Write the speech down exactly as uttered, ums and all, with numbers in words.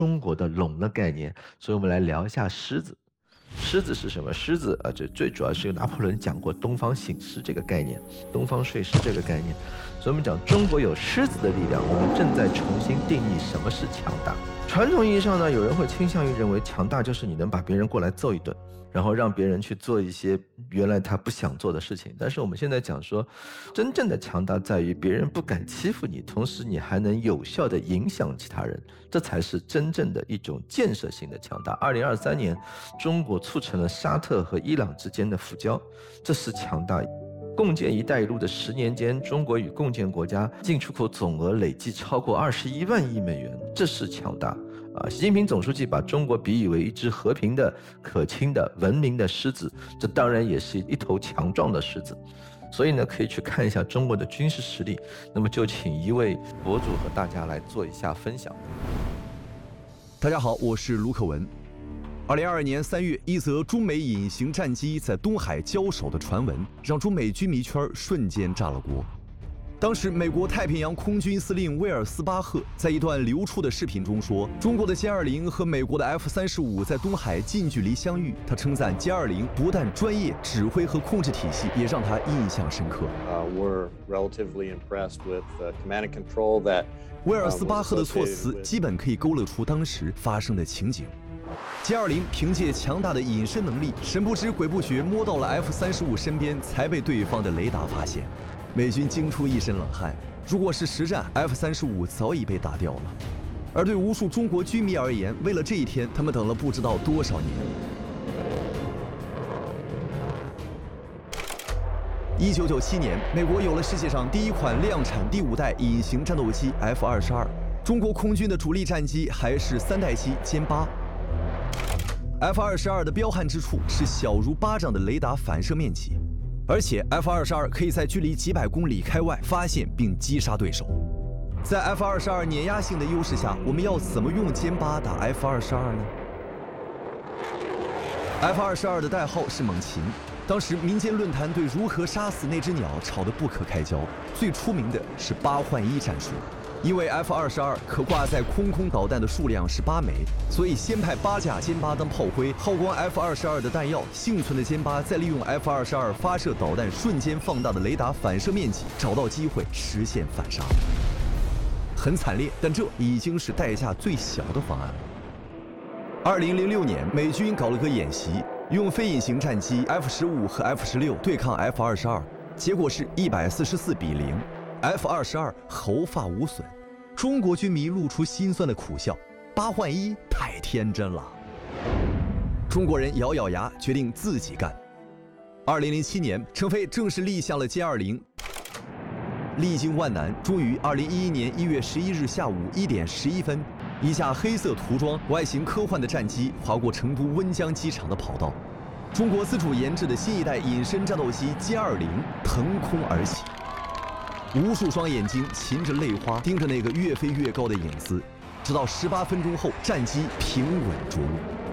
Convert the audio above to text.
中国的龙的概念，所以我们来聊一下狮子。狮子是什么？狮子啊，这最主要是由拿破仑讲过东方醒狮这个概念，东方睡狮这个概念。所以我们讲中国有狮子的力量，我们正在重新定义什么是强大。传统意义上呢，有人会倾向于认为强大就是你能把别人过来揍一顿，然后让别人去做一些原来他不想做的事情。但是我们现在讲说，真正的强大在于别人不敢欺负你，同时你还能有效地影响其他人，这才是真正的一种建设性的强大。二零二三年，中国促成了沙特和伊朗之间的复交，这是强大。共建“一带一路”的十年间，中国与共建国家进出口总额累计超过二十一万亿美元，这是强大啊！习近平总书记把中国比喻为一只和平的、可亲的、文明的狮子，这当然也是一头强壮的狮子。所以呢，可以去看一下中国的军事实力。那么就请一位博主和大家来做一下分享。 大家好，我是卢克文。二零二二年三月，一则中美隐形战机在东海交手的传闻，让中美军迷圈瞬间炸了锅。当时，美国太平洋空军司令威尔斯巴赫在一段流出的视频中说，中国的歼二零和美国的 F 三十五在东海近距离相遇。他称赞歼二零不但专业，指挥和控制体系也让他印象深刻。 Uh, we're relatively impressed with uh, command and control that. 威尔斯巴赫的措辞基本可以勾勒出当时发生的情景。歼二零凭借强大的隐身能力，神不知鬼不觉摸到了 F 三十五身边，才被对方的雷达发现。美军惊出一身冷汗。如果是实战 ，F 三十五早已被打掉了。而对无数中国军迷而言，为了这一天，他们等了不知道多少年。一九九七年，美国有了世界上第一款量产第五代隐形战斗机 F 二十二，中国空军的主力战机还是三代机歼八。F 二十二的彪悍之处是小如巴掌的雷达反射面积，而且 F 二十二可以在距离几百公里开外发现并击杀对手。在 F 二十二碾压性的优势下，我们要怎么用歼八打 F 二十二呢 ？F 二十二的代号是猛禽。当时民间论坛对如何杀死那只鸟吵得不可开交，最出名的是八换一战术。因为 F 二十二可挂载空空导弹的数量是八枚，所以先派八架歼八当炮灰，耗光 F 二十二的弹药，幸存的歼八再利用 F 二十二发射导弹瞬间放大的雷达反射面积，找到机会实现反杀。很惨烈，但这已经是代价最小的方案了。二零零六年，美军搞了个演习，用非隐形战机 F 十五和 F 十六对抗 F 二十二，结果是一百四十四比零。F 二十二毫发无损，中国军迷露出心酸的苦笑。八换一太天真了，中国人咬咬牙决定自己干。二零零七年，成飞正式立下了歼二零。历经万难，终于二零一一年一月十一日下午一点十一分，一架黑色涂装、外形科幻的战机划过成都温江机场的跑道，中国自主研制的新一代隐身战斗机歼二零腾空而起。无数双眼睛噙着泪花盯着那个越飞越高的影子，直到十八分钟后，战机平稳着陆。